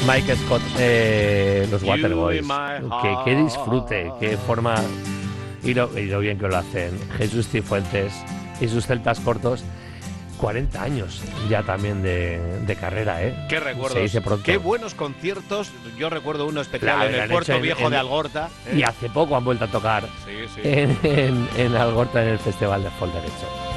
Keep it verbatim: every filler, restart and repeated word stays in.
Mike Scott, eh, los You Waterboys. in my Qué, qué disfrute, qué forma. Y lo, y lo bien que lo hacen. Jesús Cifuentes y sus celtas cortos. cuarenta años ya también de, de carrera, ¿eh? Qué recuerdos. Se dice pronto. Qué buenos conciertos. Yo recuerdo uno especial Claro, en lo el han Puerto hecho en- Viejo en- de Algorta. ¿eh? Y hace poco han vuelto a tocar Sí, sí. en, en, en Algorta en el Festival de Folk Derecho.